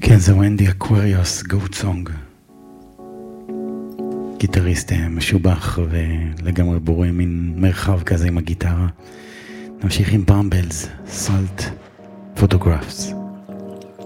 כן, זה ונדי אקווריוס, גוט סונג. גיטריסט משובח ולגמרי בורא מין מרחב כזה עם הגיטרה. נמשיך עם במבלס, סולט, פוטוגרפס.